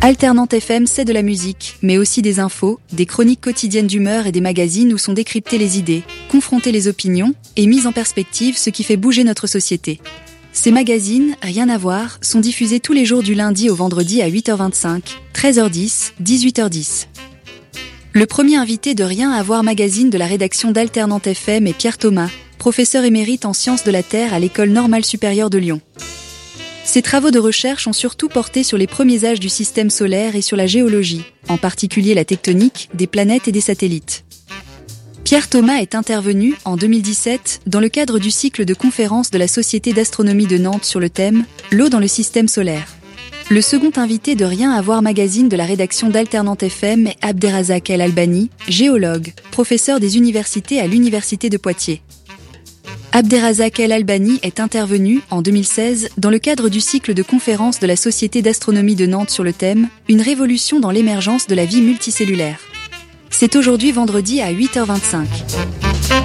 Alternante FM, c'est de la musique, mais aussi des infos, des chroniques quotidiennes d'humeur et des magazines où sont décryptées les idées, confrontées les opinions et mises en perspective ce qui fait bouger notre société. Ces magazines, rien à voir, sont diffusés tous les jours du lundi au vendredi à 8h25, 13h10, 18h10. Le premier invité de Rien à voir magazine de la rédaction d'Alternante FM est Pierre Thomas, professeur émérite en sciences de la Terre à l'École normale supérieure de Lyon. Ses travaux de recherche ont surtout porté sur les premiers âges du système solaire et sur la géologie, en particulier la tectonique, des planètes et des satellites. Pierre Thomas est intervenu, en 2017, dans le cadre du cycle de conférences de la Société d'astronomie de Nantes sur le thème « L'eau dans le système solaire ». Le second invité de Rien à voir magazine de la rédaction d'Alternante FM est Abderrazak El Albani, géologue, professeur des universités à l'Université de Poitiers. Abderrazak El Albani est intervenu, en 2016, dans le cadre du cycle de conférences de la Société d'astronomie de Nantes sur le thème « Une révolution dans l'émergence de la vie multicellulaire ». C'est aujourd'hui vendredi à 8h25.